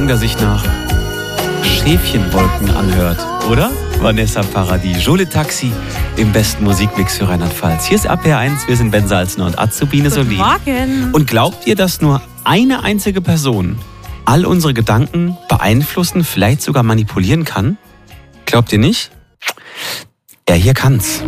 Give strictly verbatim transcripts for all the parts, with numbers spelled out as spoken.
das sich nach Schäfchenwolken anhört, oder? Vanessa Paradis, Jolie Taxi im besten Musikmix für Rheinland-Pfalz. Hier ist R P R eins, wir sind Ben Salzner und Azubine Solin. Guten Morgen. Und glaubt ihr, dass nur eine einzige Person all unsere Gedanken beeinflussen, vielleicht sogar manipulieren kann? Glaubt ihr nicht? Er hier kann's.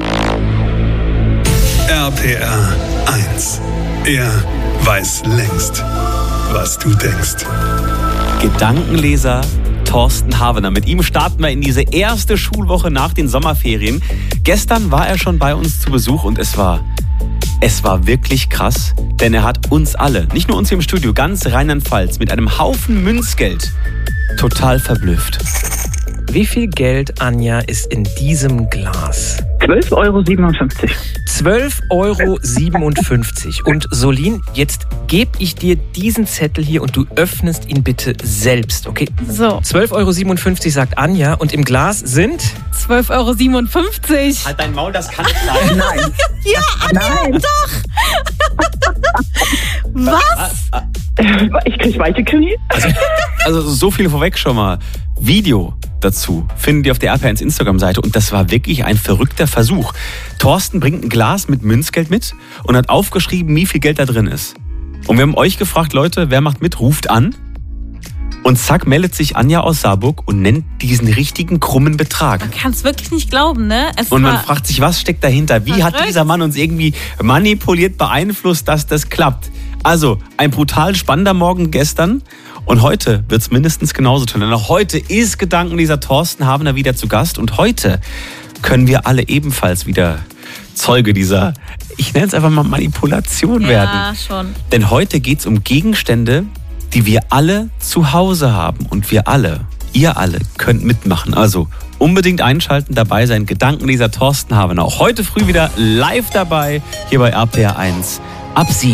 R P R eins. Er weiß längst, was du denkst. Gedankenleser Thorsten Havener. Mit ihm starten wir in diese erste Schulwoche nach den Sommerferien. Gestern war er schon bei uns zu Besuch und es war, es war wirklich krass, denn er hat uns alle, nicht nur uns hier im Studio, ganz Rheinland-Pfalz mit einem Haufen Münzgeld total verblüfft. Wie viel Geld, Anja, ist in diesem Glas? zwölf Euro siebenundfünfzig. zwölf Euro siebenundfünfzig. Und Solin, jetzt gebe ich dir diesen Zettel hier und du öffnest ihn bitte selbst, okay? So, zwölf Euro siebenundfünfzig sagt Anja und im Glas sind... zwölf Euro siebenundfünfzig. Halt dein Maul, das kann nicht sein. Nein. Ja, Nein. was? Ich krieg weite Knie. Also so viel vorweg schon mal. Video dazu findet ihr auf der R P R eins Instagram-Seite und das war wirklich ein verrückter Versuch. Thorsten bringt ein Glas mit Münzgeld mit und hat aufgeschrieben, wie viel Geld da drin ist. Und wir haben euch gefragt, Leute, wer macht mit, ruft an. Und zack, meldet sich Anja aus Saarburg und nennt diesen richtigen krummen Betrag. Man kann es wirklich nicht glauben, ne? Es Und man war fragt sich, was steckt dahinter? Wie hat verrückt. dieser Mann uns irgendwie manipuliert, beeinflusst, dass das klappt? Also, ein brutal spannender Morgen gestern. Und heute wird es mindestens genauso toll. Und auch heute ist Gedankenleser Thorsten Havener wieder zu Gast. Und heute können wir alle ebenfalls wieder Zeuge dieser, ich nenne es einfach mal Manipulation ja, werden. schon. Denn heute geht es um Gegenstände, die wir alle zu Hause haben. Und wir alle, ihr alle, könnt mitmachen. Also unbedingt einschalten, dabei sein. Gedankenleser Thorsten Havener. Auch heute früh wieder live dabei, hier bei R P R eins ab sieben.